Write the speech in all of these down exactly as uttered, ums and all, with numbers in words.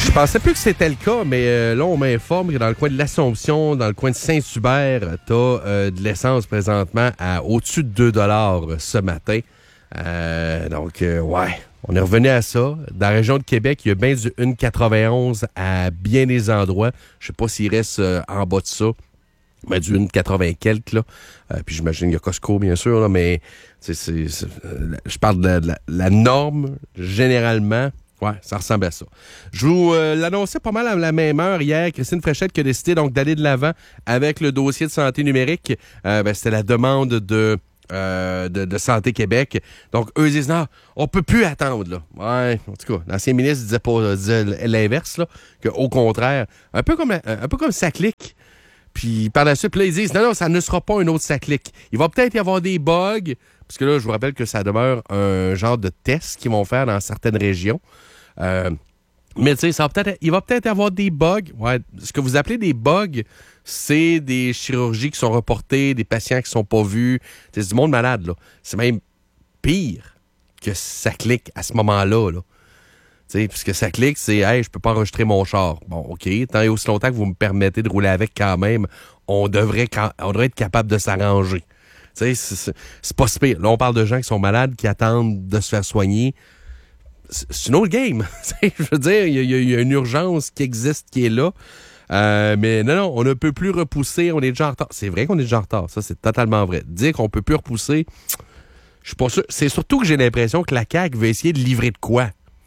Je pensais plus que c'était le cas, mais euh, là, on m'informe que dans le coin de l'Assomption, dans le coin de Saint-Hubert, t'as euh, de l'essence présentement à au-dessus de deux dollars ce matin. Euh, donc, euh, ouais, on est revenu à ça. Dans la région de Québec, il y a bien du un virgule quatre-vingt-onze à bien des endroits. Je sais pas s'il reste euh, en bas de ça. Mais du un virgule quatre-vingts quelques, là. Euh, puis j'imagine qu'il y a Costco, bien sûr, là, mais c'est, c'est, c'est, euh, je parle de la, de la, la norme, généralement. Ouais, ça ressemble à ça. Je vous euh, l'annonçais pas mal à la même heure hier. Christine Fréchette qui a décidé donc d'aller de l'avant avec le dossier de santé numérique. Euh, ben, c'était la demande de, euh, de, de Santé Québec. Donc, eux disent, non, on peut plus attendre, là. Ouais, en tout cas, l'ancien ministre disait pas disait l'inverse, là, qu'au contraire, un peu comme, un peu comme ça clique. Puis par la suite, là, ils disent, non, non, ça ne sera pas un autre ça clique. Il va peut-être y avoir des bugs, parce que là, je vous rappelle que ça demeure un genre de test qu'ils vont faire dans certaines régions. Euh, mais tu sais, ça va peut-être, il va peut-être y avoir des bugs. Ouais, ce que vous appelez des bugs, c'est des chirurgies qui sont reportées, des patients qui sont pas vus. C'est du monde malade, là. C'est même pire que ça clique à ce moment-là, là. Tu sais, puisque ça clique, c'est « Hey, je peux pas enregistrer mon char. » Bon, OK, tant et aussi longtemps que vous me permettez de rouler avec quand même, on devrait, on devrait être capable de s'arranger. Tu sais, c'est, c'est, c'est pas si pire. Là, on parle de gens qui sont malades, qui attendent de se faire soigner. C'est une autre game. Je veux dire, il y, y, y a une urgence qui existe, qui est là. Euh, mais non, non, on ne peut plus repousser. On est déjà en retard. C'est vrai qu'on est déjà en retard. Ça, c'est totalement vrai. Dire qu'on peut plus repousser, je suis pas sûr. C'est surtout que j'ai l'impression que la C A Q veut essayer de livrer de quoi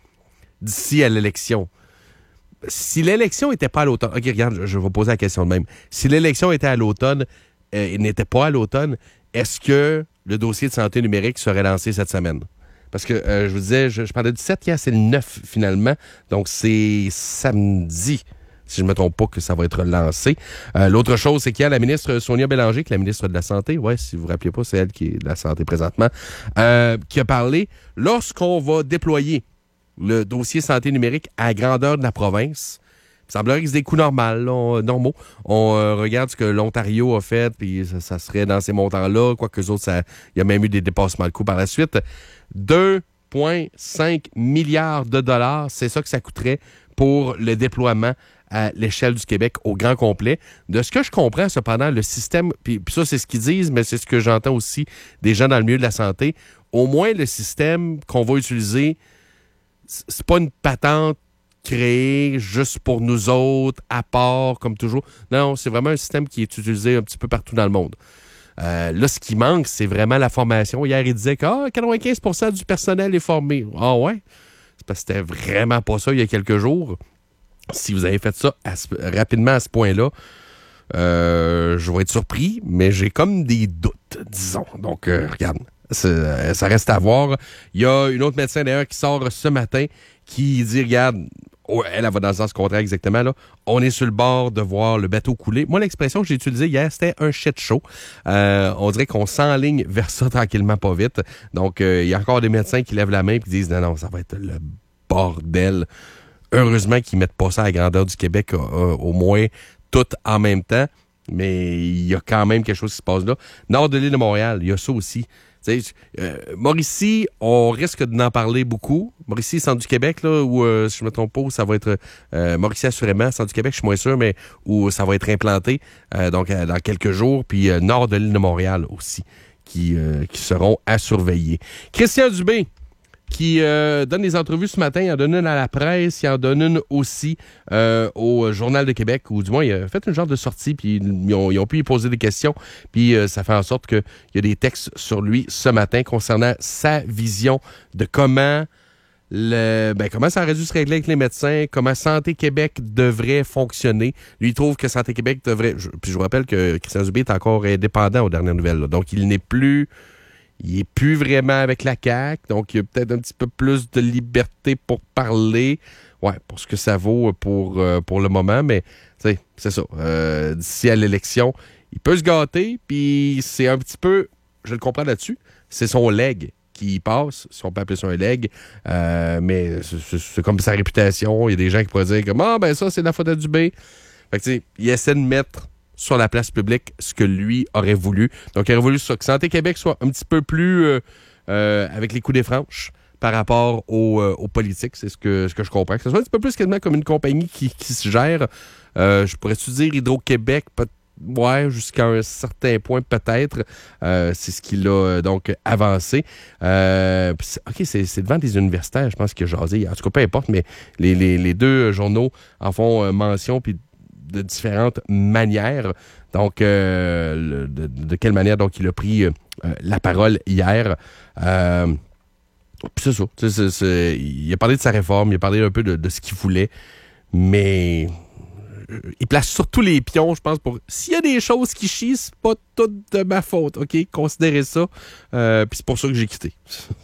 d'ici à l'élection. Si l'élection n'était pas à l'automne... OK, regarde, je vais poser la question de même. Si l'élection était à l'automne euh, et n'était pas à l'automne, est-ce que le dossier de santé numérique serait lancé cette semaine? Parce que, euh, je vous disais, je, je parlais du sept, hier, c'est le neuf, finalement. Donc, c'est samedi, si je ne me trompe pas, que ça va être lancé. Euh, l'autre chose, c'est qu'il y a la ministre Sonia Bélanger, qui est la ministre de la Santé. Ouais, si vous ne vous rappelez pas, c'est elle qui est de la Santé présentement. Euh, qui a parlé, lorsqu'on va déployer le dossier santé numérique à la grandeur de la province, il semblerait que c'est des coûts normaux, là, on, normaux. On euh, regarde ce que l'Ontario a fait, puis ça, ça serait dans ces montants-là, quoique eux autres, ça, il y a même eu des dépassements de coûts par la suite. deux virgule cinq milliards de dollars, c'est ça que ça coûterait pour le déploiement à l'échelle du Québec au grand complet. De ce que je comprends, cependant, le système, puis, puis ça, c'est ce qu'ils disent, mais c'est ce que j'entends aussi des gens dans le milieu de la santé, au moins le système qu'on va utiliser, c'est pas une patente créée juste pour nous autres, à part, comme toujours. Non, c'est vraiment un système qui est utilisé un petit peu partout dans le monde. Euh, là, ce qui manque, c'est vraiment la formation. Hier, il disait que ah, quatre-vingt-quinze pour cent du personnel est formé. Ah ouais? C'est parce que c'était vraiment pas ça il y a quelques jours. Si vous avez fait ça à ce, rapidement à ce point-là, euh, je vais être surpris, mais j'ai comme des doutes, disons. Donc, euh, regarde, c'est, ça reste à voir. Il y a une autre médecin, d'ailleurs, qui sort ce matin, qui dit, regarde, oh, elle, elle va dans le sens contraire exactement, là. On est sur le bord de voir le bateau couler. Moi, l'expression que j'ai utilisée hier, c'était un shit show. Euh, on dirait qu'on s'enligne vers ça tranquillement, pas vite. Donc, euh, il y a encore des médecins qui lèvent la main et qui disent, non, non, ça va être le bordel. Heureusement qu'ils mettent pas ça à la grandeur du Québec, euh, au moins tout en même temps. Mais il y a quand même quelque chose qui se passe là. Nord de l'île de Montréal, il y a ça aussi. Euh, Mauricie, on risque d'en parler beaucoup. Mauricie, centre du Québec, là, où, euh, si je ne me trompe pas, ça va être euh, Mauricie assurément, centre du Québec, je suis moins sûr, mais où ça va être implanté euh, donc euh, dans quelques jours. Puis euh, nord de l'île de Montréal aussi, qui, euh, qui seront à surveiller. Christian Dubé, qui euh, donne des entrevues ce matin. Il en donne une à la presse, il en donne une aussi euh, au Journal de Québec, ou du moins, il a fait une genre de sortie, puis ils ont, ils ont pu y poser des questions, puis euh, ça fait en sorte qu'il y a des textes sur lui ce matin concernant sa vision de comment le ben comment ça aurait dû se régler avec les médecins, comment Santé Québec devrait fonctionner. Lui, il trouve que Santé Québec devrait... Je, puis je vous rappelle que Christian Dubé est encore indépendant aux dernières nouvelles, là, donc il n'est plus... Il n'est plus vraiment avec la C A Q, donc il y a peut-être un petit peu plus de liberté pour parler. Ouais, pour ce que ça vaut pour, euh, pour le moment, mais c'est ça. Euh, d'ici à l'élection, il peut se gâter, puis c'est un petit peu, je le comprends là-dessus, c'est son leg qui passe, si on peut appeler ça un leg, euh, mais c'est, c'est comme sa réputation. Il y a des gens qui pourraient dire comme « Ah, ben ça, c'est la faute à Dubé. » Fait que tu sais, il essaie de mettre sur la place publique ce que lui aurait voulu. Donc, il aurait voulu ça, que Santé Québec soit un petit peu plus euh, euh, avec les coups des franches. par rapport aux, euh, aux politiques. C'est ce que, ce que je comprends. Que ce soit un petit peu plus quasiment comme une compagnie qui, qui se gère. Euh, je pourrais-tu dire Hydro-Québec, peut- ouais, jusqu'à un certain point peut-être. Euh, c'est ce qu'il a euh, donc avancé. Euh, c'est, OK, c'est, c'est devant des universitaires, je pense qu'il a jasé. En tout cas, peu importe, mais les, les, les deux journaux en font euh, mention, puis de différentes manières. Donc, euh, le, de, de quelle manière donc il a pris euh, la parole hier. Euh, Puis c'est ça. C'est, c'est, c'est, il a parlé de sa réforme, il a parlé un peu de, de ce qu'il voulait, mais euh, il place surtout les pions, je pense, pour... S'il y a des choses qui chient, c'est pas tout de ma faute, OK? Considérez ça. Euh, puis c'est pour ça que j'ai quitté.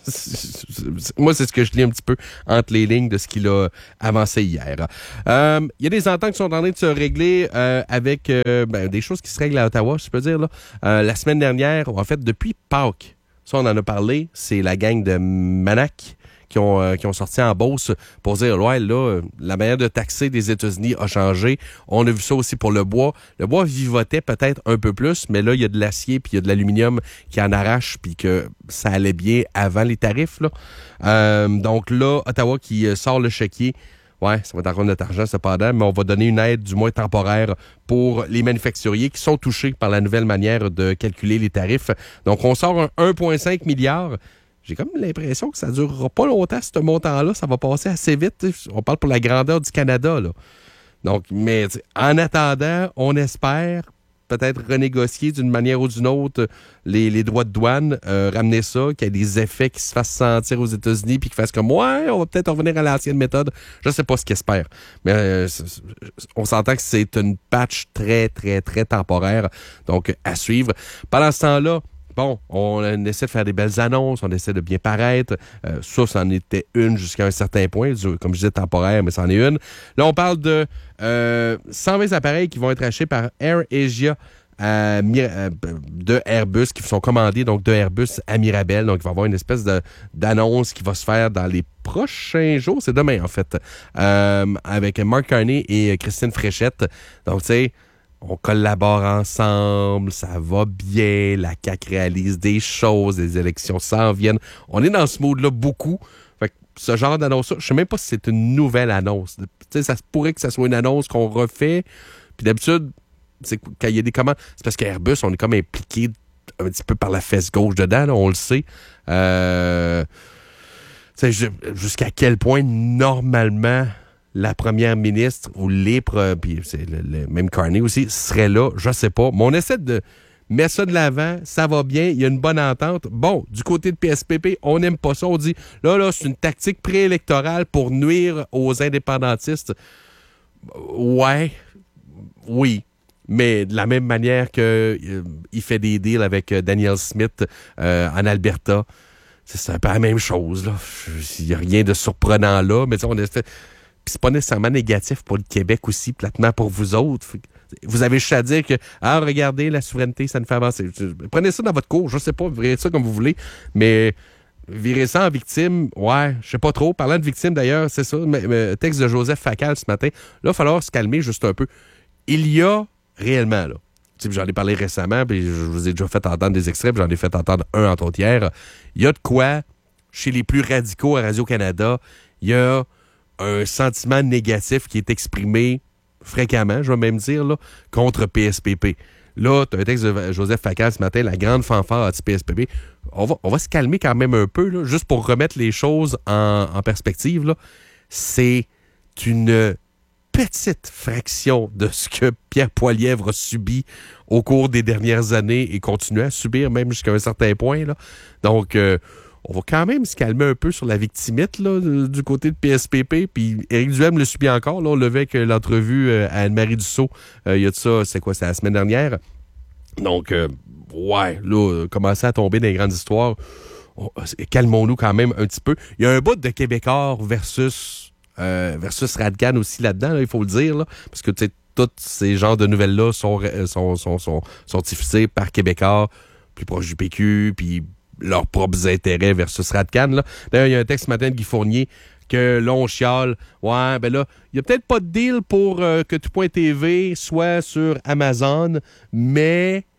Moi, c'est ce que je lis un petit peu entre les lignes de ce qu'il a avancé hier. Euh, il y a des ententes qui sont en train de se régler euh, avec euh, ben, des choses qui se règlent à Ottawa, si je peux dire. Là. Euh, la semaine dernière, en fait, depuis Pâques, ça, on en a parlé. C'est la gang de Manac qui ont, euh, qui ont sorti en Beauce pour dire, ouais, là, la manière de taxer des États-Unis a changé. On a vu ça aussi pour le bois. Le bois vivotait peut-être un peu plus, mais là, il y a de l'acier puis il y a de l'aluminium qui en arrache puis que ça allait bien avant les tarifs, là. Euh, donc là, Ottawa qui sort le chéquier. Ouais, ça va être encore notre argent cependant, mais on va donner une aide du moins temporaire pour les manufacturiers qui sont touchés par la nouvelle manière de calculer les tarifs. Donc, on sort un un virgule cinq milliard. J'ai comme l'impression que ça ne durera pas longtemps, ce montant-là. Ça va passer assez vite. On parle pour la grandeur du Canada, là. Donc, mais en attendant, on espère peut-être renégocier d'une manière ou d'une autre les, les droits de douane, euh, ramener ça, qu'il y ait des effets qui se fassent sentir aux États-Unis puis qu'ils fassent comme, ouais, on va peut-être revenir à l'ancienne méthode. Je ne sais pas ce qu'ils espèrent. Mais euh, on s'entend que c'est une patch très, très, très temporaire. Donc, à suivre. Pendant ce temps-là, bon, on essaie de faire des belles annonces, on essaie de bien paraître. Euh, ça, c'en était une jusqu'à un certain point. Comme je disais, temporaire, mais c'en est une. Là, on parle de euh, cent vingt appareils qui vont être achetés par AirAsia à, de Airbus, qui sont commandés donc de Airbus à Mirabel. Donc, il va y avoir une espèce de, d'annonce qui va se faire dans les prochains jours. C'est demain, en fait, euh, avec Mark Carney et Christine Fréchette. Donc, tu sais, on collabore ensemble, ça va bien, la C A Q réalise des choses, les élections s'en viennent. On est dans ce mode-là beaucoup. Fait que ce genre d'annonce-là, je sais même pas si c'est une nouvelle annonce. Tu sais, ça se pourrait que ça soit une annonce qu'on refait. Puis d'habitude, c'est quand il y a des commandes, c'est parce qu'Airbus, on est comme impliqué un petit peu par la fesse gauche dedans, là, on le sait. Euh, jusqu'à quel point, normalement, la première ministre ou les... Puis c'est le, le, même Carney aussi, serait là, je sais pas. Mais on essaie de mettre ça de l'avant, ça va bien, il y a une bonne entente. Bon, du côté de P S P P, on n'aime pas ça. On dit, là, là, c'est une tactique préélectorale pour nuire aux indépendantistes. Ouais, oui. Mais de la même manière qu'il euh, fait des deals avec Danielle Smith euh, en Alberta, c'est un peu la même chose, là. Il n'y a rien de surprenant là, mais on essaie... Puis c'est pas nécessairement négatif pour le Québec aussi, platement pour vous autres. Vous avez juste à dire que, ah, regardez, la souveraineté, ça nous fait avancer. Prenez ça dans votre cours, je sais pas, virez ça comme vous voulez, mais virer ça en victime, ouais, je sais pas trop. Parlant de victime, d'ailleurs, c'est ça, mais, mais, texte de Joseph Facal ce matin, là, il va falloir se calmer juste un peu. Il y a réellement, là, j'en ai parlé récemment, puis je vous ai déjà fait entendre des extraits, puis j'en ai fait entendre un entre autres hier. Il y a de quoi, chez les plus radicaux à Radio-Canada, il y a un sentiment négatif qui est exprimé fréquemment, je vais même dire, là, contre P S P P. Là, tu as un texte de Joseph Facal ce matin, la grande fanfare anti-P S P P. On va, on va se calmer quand même un peu, là, juste pour remettre les choses en, en perspective. Là. C'est une petite fraction de ce que Pierre Poilievre a subi au cours des dernières années et continue à subir même jusqu'à un certain point. Là. Donc, euh, on va quand même se calmer un peu sur la victimite là, du côté de P S P P. Puis Éric Duhem le subit encore. Là, on le avec l'entrevue euh, à Anne-Marie Dussault. Euh, il y a de ça, c'est quoi, c'est la semaine dernière. Donc, euh, ouais, là, commencer à tomber dans les grandes histoires. On, calmons-nous quand même un petit peu. Il y a un bout de Québécois versus, euh, versus Radcan aussi là-dedans, là, il faut le dire. Là, parce que, tu sais, tous ces genres de nouvelles-là sont, sont, sont, sont, sont diffusés par Québécois, plus proche du P Q, puis leurs propres intérêts versus Radcan. Là. D'ailleurs, il y a un texte ce matin de Guy Fournier que l'on chiale. Ouais, ben là, il n'y a peut-être pas de deal pour euh, que tout point T V soit sur Amazon, mais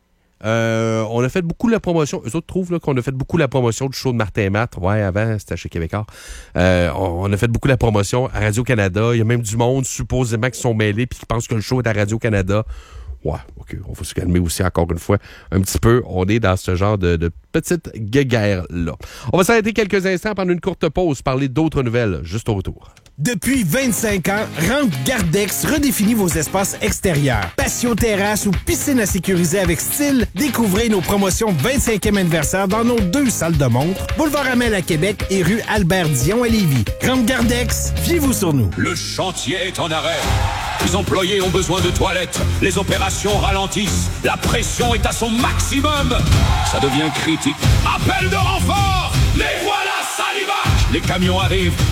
Euh, on a fait beaucoup la promotion. Eux autres trouvent là, qu'on a fait beaucoup la promotion du show de Martin Matt. Ouais, avant, c'était chez Québécois. Euh, on, on a fait beaucoup la promotion à Radio-Canada. Il y a même du monde, supposément, qui sont mêlés puis qui pensent que le show est à Radio-Canada. Ouais, OK, on va se calmer aussi encore une fois un petit peu. On est dans ce genre de, de petite guéguerre-là. On va s'arrêter quelques instants pendant une courte pause, parler d'autres nouvelles juste au retour. Depuis vingt-cinq ans, Rampe Gardex redéfinit vos espaces extérieurs. Patio terrasse ou piscine à sécuriser avec style, découvrez nos promotions vingt-cinquième anniversaire dans nos deux salles de montre, Boulevard Amel à Québec et rue Albert-Dion à Lévis. Rampe Gardex, fiez-vous sur nous. Le chantier est en arrêt. Les employés ont besoin de toilettes. Les opérations ralentissent. La pression est à son maximum. Ça devient critique. Appel de renfort. Les voilà, Salivac. Les camions arrivent.